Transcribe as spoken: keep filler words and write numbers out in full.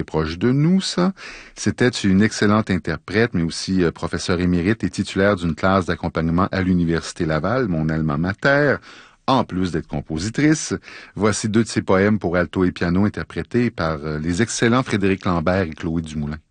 proche de nous, ça. C'était une excellente interprète, mais aussi euh, professeure émérite et titulaire d'une classe d'accompagnement à l'Université Laval, mon alma mater, en plus d'être compositrice. Voici deux de ses poèmes pour alto et piano interprétés par euh, les excellents Frédéric Lambert et Chloé Dumoulin.